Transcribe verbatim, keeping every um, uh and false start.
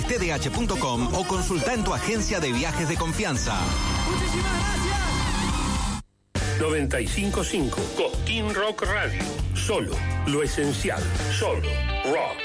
viajes t d h punto com o consulta en tu agencia de viajes de confianza. Muchísimas gracias. noventa y cinco punto cinco Cosquín Rock Radio. Solo lo esencial. Solo rock.